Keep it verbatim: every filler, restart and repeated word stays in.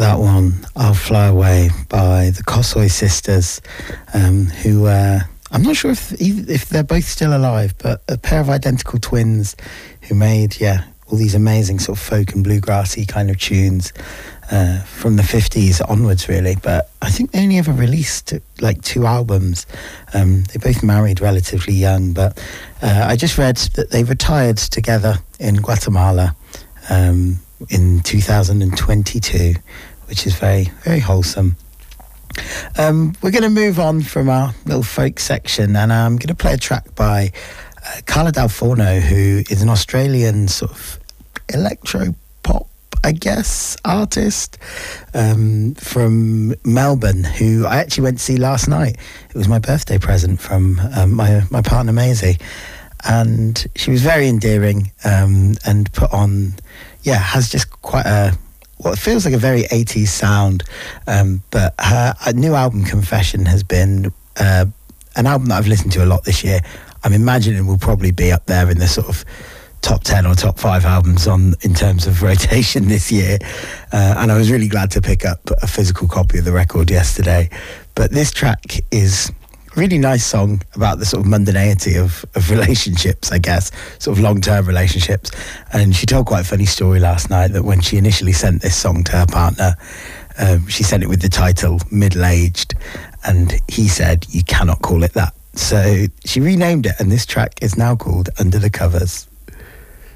that one, I'll Fly Away, by the Kossoy sisters, um, who, uh, I'm not sure if if they're both still alive, but a pair of identical twins who made, yeah, all these amazing sort of folk and bluegrassy kind of tunes uh, from the fifties onwards, really. But I think they only ever released like two albums. Um, they both married relatively young, but uh, I just read that they retired together in Guatemala um, in two thousand twenty-two, which is very, very wholesome. Um, we're going to move on from our little folk section, and I'm going to play a track by uh, Carla Del Forno, who is an Australian sort of electro pop, I guess, artist um, from Melbourne, who I actually went to see last night. It was my birthday present from um, my my partner Maisie, and she was very endearing um, and put on, yeah, has just quite a, well, it feels like a very eighties sound, um, but her, her new album, Confession, has been uh, an album that I've listened to a lot this year. I'm imagining will probably be up there in the sort of top ten or top five albums on in terms of rotation this year. Uh, and I was really glad to pick up a physical copy of the record yesterday. But this track is a really nice song about the sort of mundanity of, of relationships, I guess, sort of long-term relationships. And she told quite a funny story last night that when she initially sent this song to her partner, um, she sent it with the title Middle-Aged, and he said, "You cannot call it that." So she renamed it, and this track is now called Under the Covers.